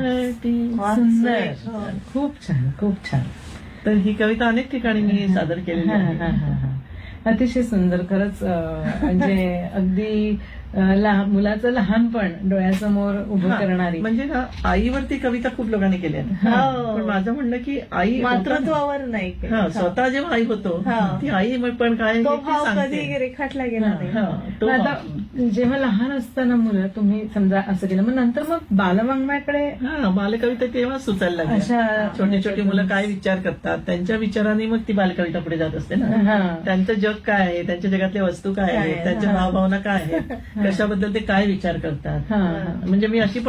मराठी वाह, सुंदर. सुरेख. खूप छान, खूप छान. तर ही कविता अनेक ठिकाणी मी सादर केलेली हा, आहे. हा, हा, हा. अतिशय सुंदर खरंच. म्हणजे अगदी मुलाचं लहानपण डोळ्यासमोर उभं हा, करणारी. म्हणजे ना आईवरती कविता खूप लोकांनी केल्या हो. पण माझं म्हणणं की आई मातृत्वावर नाही केलं. हा, स्वतः जेव्हा आई होतो हा. ती आई पण काय तो हे ती भाव सांगते. कधी रेखाटला गेला नाही. हा, तो आता भाव. जेव्हा लहान असताना मुलं तुम्ही समजा असं केलं, मग नंतर मग बालवाङ्मयाकडे हा, बालकविता तेव्हा सुचायला लागल्या. अशा छोटी छोटी मुलं काय विचार करतात त्यांच्या विचाराने मग ती बालकविता पुढे जात असते ना. हा. त्यांचं जग काय आहे, त्यांच्या जगातल्या वस्तू काय काय आहेत, आहे, त्यांच्या हा. भावभावना काय आहेत, कशाबद्दल ते काय विचार करतात. हा. म्हणजे मी अशी